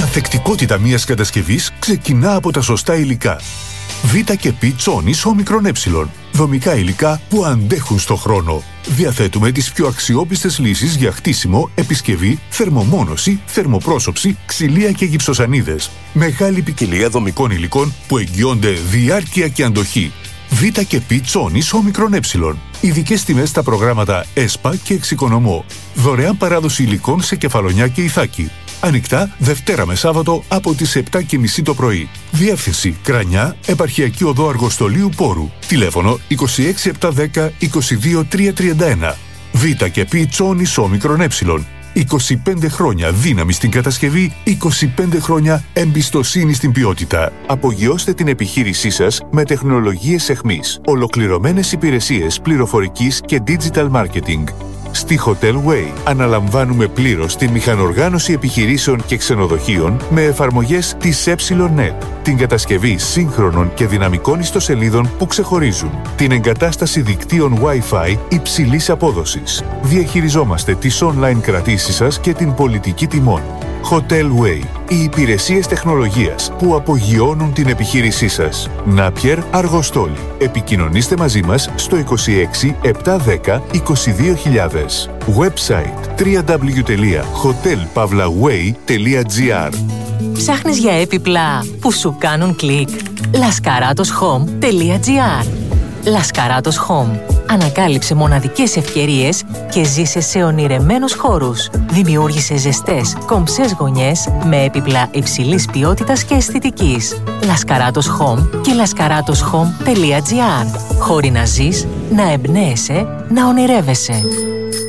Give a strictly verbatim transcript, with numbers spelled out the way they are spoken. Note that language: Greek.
ανθεκτικότητα μιας κατασκευής ξεκινά από τα σωστά υλικά. Β και Π Τσόνις όμικρον ε. Δομικά υλικά που αντέχουν στο χρόνο. Διαθέτουμε τις πιο αξιόπιστες λύσεις για χτίσιμο, επισκευή, θερμομόνωση, θερμοπρόσωψη, ξυλία και γυψοσανίδες. Μεγάλη ποικιλία δομικών υλικών που εγγυώνται διάρκεια και αντοχή. Β και Π Τσόνις όμικρον ε. Ειδικές τιμές στα προγράμματα ΕΣΠΑ και Εξοικονομώ. Δωρεάν παράδοση υλικών σε Κεφαλονιά και Ιθάκη. Ανοιχτά Δευτέρα με Σάββατο από τις επτά και μισή το πρωί. Διεύθυνση Κρανιά, Επαρχιακή Οδό Αργοστολίου Πόρου. Τηλέφωνο είκοσι έξι επτακόσια δέκα είκοσι δύο τριακόσια τριάντα ένα. Β και Π Τσόνις όμικρον ε. είκοσι πέντε χρόνια δύναμη στην κατασκευή, είκοσι πέντε χρόνια εμπιστοσύνη στην ποιότητα. Απογειώστε την επιχείρησή σας με τεχνολογίες εχμής. Ολοκληρωμένες υπηρεσίες πληροφορικής και digital marketing. Στη Hotel Way αναλαμβάνουμε πλήρως τη μηχανοργάνωση επιχειρήσεων και ξενοδοχείων με εφαρμογές της ΕΝΕΤ, την κατασκευή σύγχρονων και δυναμικών ιστοσελίδων που ξεχωρίζουν, την εγκατάσταση δικτύων Wi-Fi υψηλής απόδοσης. Διαχειριζόμαστε τις online κρατήσεις σας και την πολιτική τιμών. Hotel Way. Οι υπηρεσίες τεχνολογίας που απογειώνουν την επιχείρησή σας. Νάπιερ Αργοστόλη. Επικοινωνήστε μαζί μας στο είκοσι έξι επτακόσια δέκα είκοσι δύο χιλιάδες. Website double-u double-u double-u τελεία hotel pavlaway τελεία gr. Ψάχνεις για έπιπλα που σου κάνουν κλικ? λασκαράτος χομ τελεία gr. Λασκαράτος Home. Ανακάλυψε μοναδικές ευκαιρίες και ζήσε σε ονειρεμένους χώρους. Δημιούργησε ζεστές, κομψές γωνιές με έπιπλα υψηλής ποιότητας και αισθητικής. Λασκαράτος Home και λασκαράτος χομ τελεία gr. Χώροι να ζεις, να εμπνέεσαι, να ονειρεύεσαι.